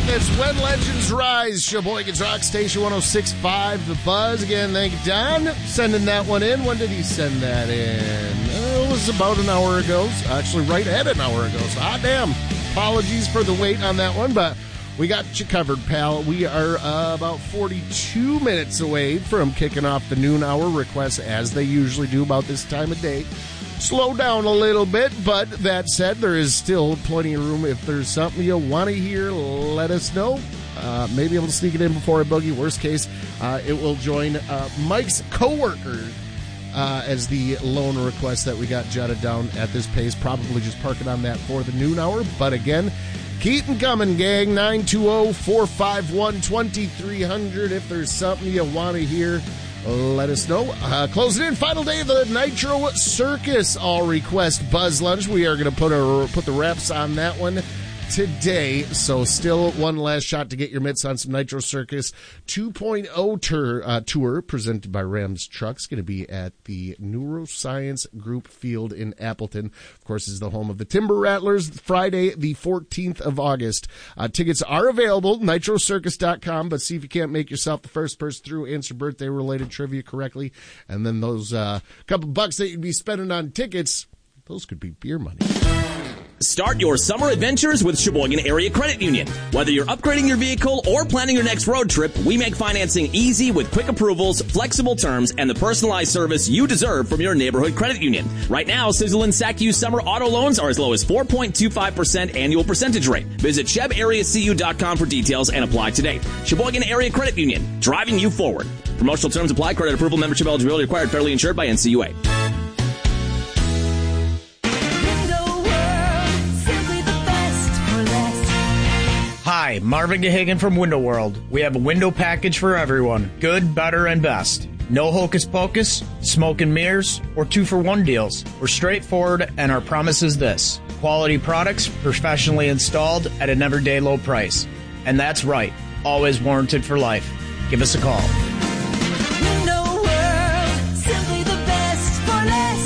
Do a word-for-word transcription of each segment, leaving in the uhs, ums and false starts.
That's When Legends Rise. Sheboygan's Rock Station one oh six point five. The Buzz. Again, thank you, Don, sending that one in. When did he send that in? Uh, it was about an hour ago. Actually, right at an hour ago. So, hot damn. Apologies for the wait on that one, but we got you covered, pal. We are uh, about forty-two minutes away from kicking off the noon hour requests, as they usually do about this time of day. Slow down a little bit, but that said, there is still plenty of room. If there's something you want to hear, let us know. Uh, maybe able to sneak it in before a boogie. Worst case, uh, it will join uh, Mike's coworker uh, as the lone request that we got jotted down at this pace. Probably just park it on that for the noon hour. But again, Keaton coming, gang. nine two zero, four five one, two three zero zero. If there's something you want to hear, let us know. Uh, closing in, final day of the Nitro Circus All Request Buzz Lunch. We are going to put a, put the reps on that one today. So still one last shot to get your mitts on some Nitro Circus two point oh tour, uh, tour presented by Rams Trucks. Going to be at the Neuroscience Group Field in Appleton. Of course, is the home of the Timber Rattlers. Friday, the fourteenth of August. Uh, tickets are available, nitro circus dot com, but see if you can't make yourself the first person through, answer birthday-related trivia correctly, and then those uh, couple bucks that you'd be spending on tickets, those could be beer money. Start your summer adventures with Sheboygan Area Credit Union. Whether you're upgrading your vehicle or planning your next road trip, we make financing easy with quick approvals, flexible terms, and the personalized service you deserve from your neighborhood credit union. Right now, Sizzle and S A C U summer auto loans are as low as four point two five percent annual percentage rate. Visit sheb area c u dot com for details and apply today. Sheboygan Area Credit Union, driving you forward. Promotional terms apply. Credit approval, membership eligibility required. Federally insured by N C U A. Hi, Marvin Gahagan from Window World. We have a window package for everyone. Good, better, and best. No hocus pocus, smoke and mirrors, or two-for-one deals. We're straightforward, and our promise is this. Quality products, professionally installed, at an everyday low price. And that's right, always warranted for life. Give us a call. Window World, simply the best for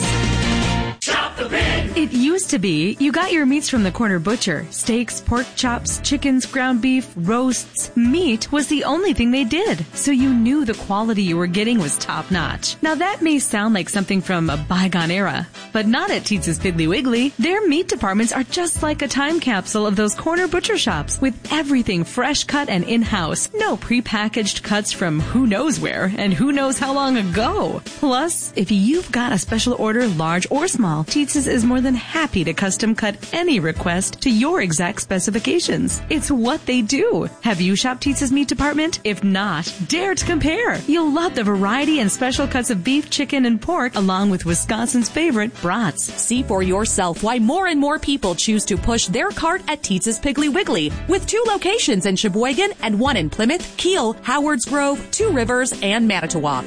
less. Shop the pig! It used to be you got your meats from the corner butcher. Steaks, pork chops, chickens, ground beef, roasts. Meat was the only thing they did, so you knew the quality you were getting was top-notch. Now that may sound like something from a bygone era, but not at Teetz's Piggly Wiggly. Their meat departments are just like a time capsule of those corner butcher shops, with everything fresh cut and in-house. No prepackaged cuts from who knows where and who knows how long ago. Plus, if you've got a special order, large or small, Teetz's is more than happy to custom cut any request to your exact specifications. It's what they do. Have you shopped Teetz's meat department? If not, dare to compare. You'll love the variety and special cuts of beef, chicken, and pork, along with Wisconsin's favorite brats. See for yourself why more and more people choose to push their cart at Teetz's Piggly Wiggly, with two locations in Sheboygan and one in Plymouth, Kiel, Howards Grove, Two Rivers, and Manitowoc.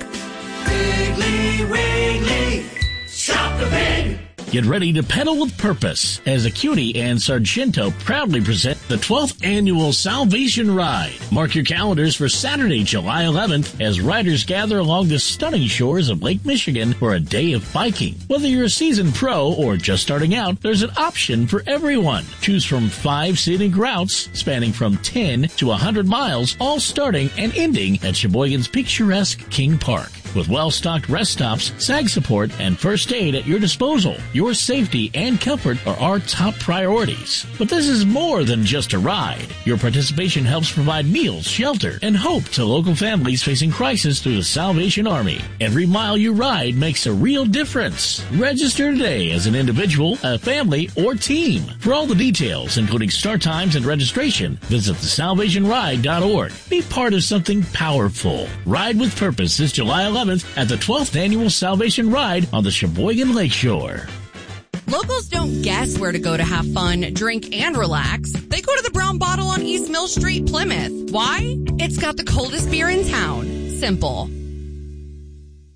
Piggly Wiggly, shop the pig! Get ready to pedal with purpose as Acuity and Sargento proudly present the twelfth Annual Salvation Ride. Mark your calendars for Saturday, July eleventh, as riders gather along the stunning shores of Lake Michigan for a day of biking. Whether you're a seasoned pro or just starting out, there's an option for everyone. Choose from five scenic routes spanning from ten to one hundred miles, all starting and ending at Sheboygan's picturesque King Park. With well-stocked rest stops, sag support, and first aid at your disposal, your safety and comfort are our top priorities. But this is more than just a ride. Your participation helps provide meals, shelter, and hope to local families facing crisis through the Salvation Army. Every mile you ride makes a real difference. Register today as an individual, a family, or team. For all the details, including start times and registration, visit the salvation ride dot org. Be part of something powerful. Ride with Purpose this July eleventh at the twelfth Annual Salvation Ride on the Sheboygan Lakeshore. Locals don't guess where to go to have fun, drink, and relax. They go to the Brown Bottle on East Mill Street, Plymouth. Why? It's got the coldest beer in town. Simple.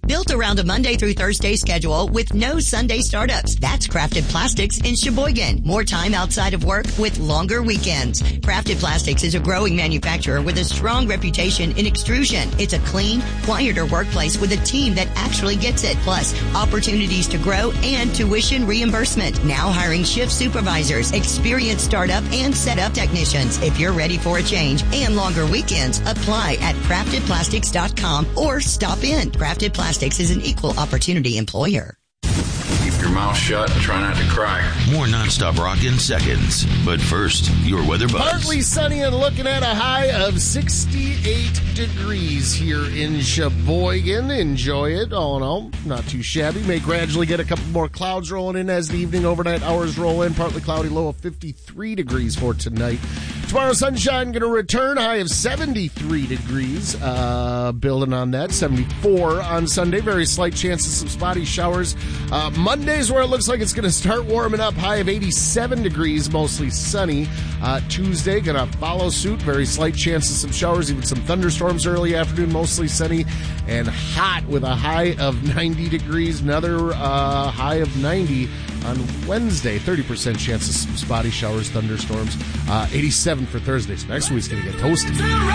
Built around a Monday through Thursday schedule with no Sunday startups. That's Crafted Plastics in Sheboygan. More time outside of work with longer weekends. Crafted Plastics is a growing manufacturer with a strong reputation in extrusion. It's a clean, quieter workplace with a team that actually gets it. Plus, opportunities to grow and tuition reimbursement. Now hiring shift supervisors, experienced startup and setup technicians. If you're ready for a change and longer weekends, apply at crafted plastics dot com or stop in. Crafted Plastics is an equal opportunity employer. Keep your mouth shut and try not to cry. More nonstop rock in seconds. But first, your weather buzz. Partly sunny and looking at a high of sixty-eight degrees here in Sheboygan. Enjoy it. All in all, not too shabby. May gradually get a couple more clouds rolling in as the evening overnight hours roll in. Partly cloudy, low of fifty-three degrees for tonight. Tomorrow, sunshine going to return. High of seventy-three degrees. Uh, building on that. seventy-four on Sunday. Very slight chance of some spotty showers. Uh, Monday's where it looks like it's going to start warming up. High of eighty-seven degrees. Mostly sunny. Uh, Tuesday going to follow suit. Very slight chance of some showers. Even some thunderstorms early afternoon. Mostly sunny and hot with a high of ninety degrees. Another uh, high of ninety on Wednesday. thirty percent chance of some spotty showers, thunderstorms. Uh, eighty-seven for Thursday. So next week's going to get toasty.